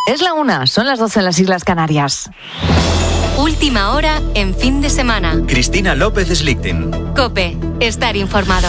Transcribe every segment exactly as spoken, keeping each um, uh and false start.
Es la una, son las doce en las Islas Canarias. Última hora en fin de semana. Cristina López Slichting. COPE, estar informado.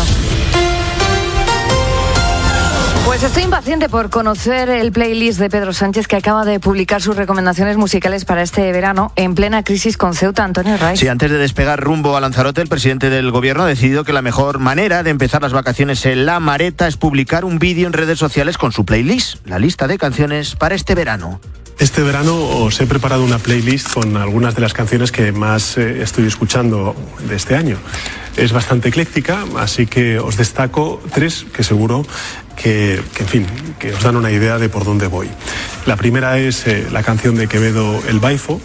Pues estoy impaciente por conocer el playlist de Pedro Sánchez, que acaba de publicar sus recomendaciones musicales para este verano en plena crisis con Ceuta. Antonio Raiz. Sí, antes de despegar rumbo a Lanzarote, el presidente del gobierno ha decidido que la mejor manera de empezar las vacaciones en La Mareta es publicar un vídeo en redes sociales con su playlist, la lista de canciones para este verano. Este verano os he preparado una playlist con algunas de las canciones que más eh, estoy escuchando de este año. Es bastante ecléctica, así que os destaco tres que seguro que, que en fin, que os dan una idea de por dónde voy. La primera es eh, la canción de Quevedo, El Baifo.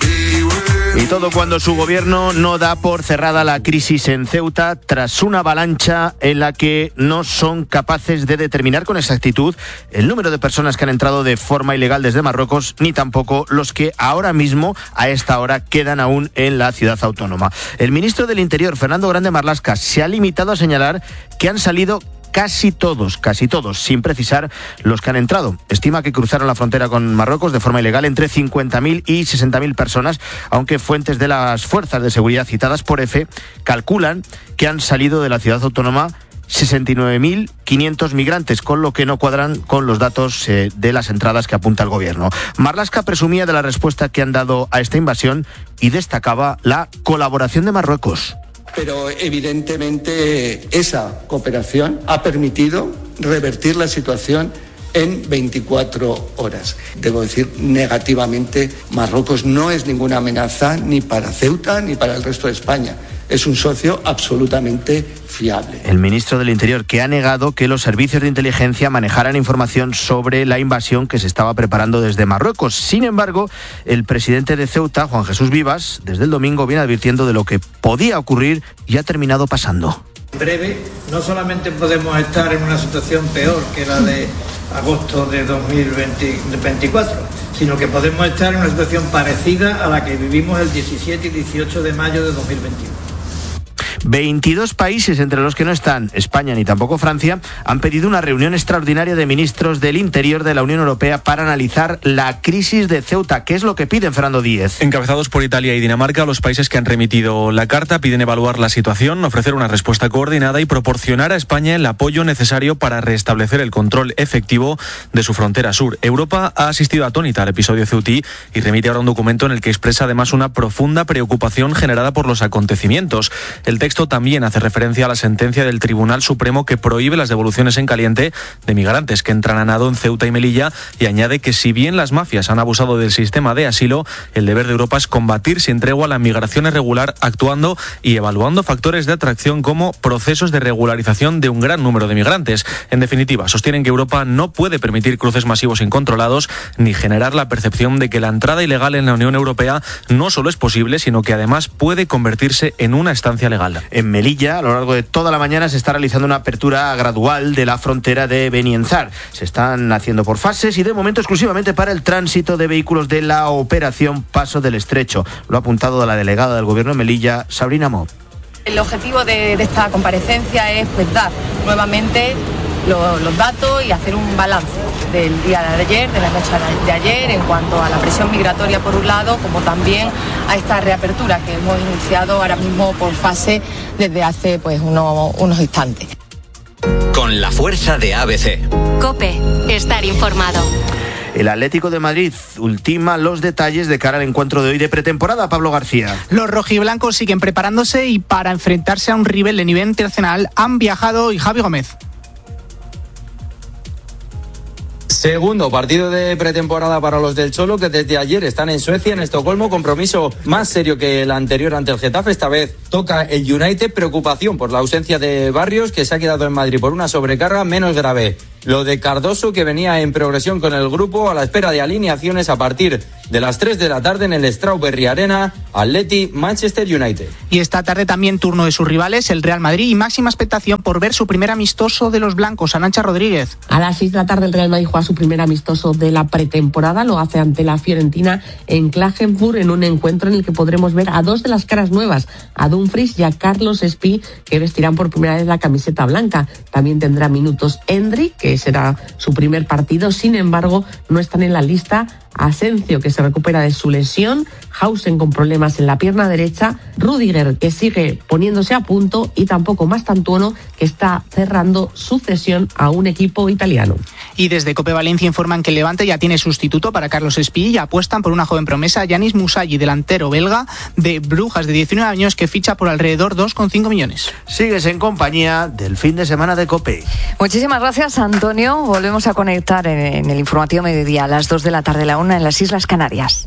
Y todo cuando su gobierno no da por cerrada la crisis en Ceuta tras una avalancha en la que no son capaces de determinar con exactitud el número de personas que han entrado de forma ilegal desde Marruecos, ni tampoco los que ahora mismo, a esta hora, quedan aún en la ciudad autónoma. El ministro del Interior, Fernando Grande Marlaska, se ha limitado a señalar que han salido casi todos, casi todos, sin precisar los que han entrado. Estima que cruzaron la frontera con Marruecos de forma ilegal entre cincuenta mil y sesenta mil personas, aunque fuentes de las fuerzas de seguridad citadas por EFE calculan que han salido de la ciudad autónoma sesenta y nueve mil quinientos migrantes, con lo que no cuadran con los datos eh, de las entradas que apunta el gobierno. Marlaska presumía de la respuesta que han dado a esta invasión y destacaba la colaboración de Marruecos. Pero evidentemente esa cooperación ha permitido revertir la situación en veinticuatro horas. Debo decir, negativamente, Marruecos no es ninguna amenaza ni para Ceuta ni para el resto de España. Es un socio absolutamente fiable. El ministro del Interior, que ha negado que los servicios de inteligencia manejaran información sobre la invasión que se estaba preparando desde Marruecos. Sin embargo, el presidente de Ceuta, Juan Jesús Vivas, desde el domingo viene advirtiendo de lo que podía ocurrir y ha terminado pasando. En breve, no solamente podemos estar en una situación peor que la de agosto de dos mil veinticuatro, sino que podemos estar en una situación parecida a la que vivimos el diecisiete y dieciocho de mayo de dos mil veintiuno. veintidós países, entre los que no están España ni tampoco Francia, han pedido una reunión extraordinaria de ministros del Interior de la Unión Europea para analizar la crisis de Ceuta. ¿Qué es lo que piden, Fernando Díez? Encabezados por Italia y Dinamarca, los países que han remitido la carta piden evaluar la situación, ofrecer una respuesta coordinada y proporcionar a España el apoyo necesario para restablecer el control efectivo de su frontera sur. Europa ha asistido atónita al episodio ceutí y remite ahora un documento en el que expresa además una profunda preocupación generada por los acontecimientos. El texto también hace referencia a la sentencia del Tribunal Supremo que prohíbe las devoluciones en caliente de migrantes que entran a nado en Ceuta y Melilla y añade que si bien las mafias han abusado del sistema de asilo, el deber de Europa es combatir sin tregua la migración irregular, actuando y evaluando factores de atracción como procesos de regularización de un gran número de migrantes. En definitiva, sostienen que Europa no puede permitir cruces masivos incontrolados ni generar la percepción de que la entrada ilegal en la Unión Europea no solo es posible, sino que además puede convertirse en una estancia legal. En Melilla, a lo largo de toda la mañana, se está realizando una apertura gradual de la frontera de Benienzar. Se están haciendo por fases y de momento exclusivamente para el tránsito de vehículos de la operación Paso del Estrecho. Lo ha apuntado la delegada del Gobierno de Melilla, Sabrina Mob. El objetivo de, de esta comparecencia es pues, dar nuevamente lo, los datos y hacer un balance del día de ayer, de la noche de ayer, en cuanto a la presión migratoria por un lado, como también a esta reapertura que hemos iniciado ahora mismo por fase desde hace pues unos, unos instantes. Con la fuerza de A B C. COPE, estar informado. El Atlético de Madrid ultima los detalles de cara al encuentro de hoy de pretemporada. Pablo García. Los rojiblancos siguen preparándose y para enfrentarse a un rival de nivel internacional han viajado hoy Javi Gómez. Segundo partido de pretemporada para los del Cholo, que desde ayer están en Suecia, en Estocolmo. Compromiso más serio que el anterior ante el Getafe. Esta vez toca el United. Preocupación por la ausencia de Barrios, que se ha quedado en Madrid por una sobrecarga. Menos grave lo de Cardoso, que venía en progresión con el grupo, a la espera de alineaciones a partir de las tres de la tarde en el Strawberry Arena. Atleti, Manchester United. Y esta tarde también turno de sus rivales, el Real Madrid, y máxima expectación por ver su primer amistoso de los blancos. Arancha Rodríguez. A las seis de la tarde el Real Madrid juega su primer amistoso de la pretemporada. Lo hace ante la Fiorentina en Klagenfurt, en un encuentro en el que podremos ver a dos de las caras nuevas, a Dumfries y a Carlos Espí, que vestirán por primera vez la camiseta blanca. También tendrá minutos Endrick, que será su primer partido. Sin embargo, no están en la lista Asencio, que se recupera de su lesión, Hausen con problemas en la pierna derecha, Rüdiger, que sigue poniéndose a punto, y tampoco Mastantuono, que está cerrando su cesión a un equipo italiano. Y desde Cope Valencia informan que el Levante ya tiene sustituto para Carlos Espí y apuestan por una joven promesa, Yanis Musayi, delantero belga de Brujas de diecinueve años, que ficha por alrededor dos coma cinco millones. Sigues en compañía del fin de semana de COPE. Muchísimas gracias, Antonio. Volvemos a conectar en, en el informativo mediodía a las dos de la tarde, la una en las Islas Canarias.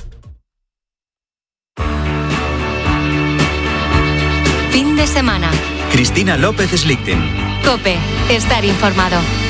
Fin de semana. Cristina López Slichting. COPE. Estar informado.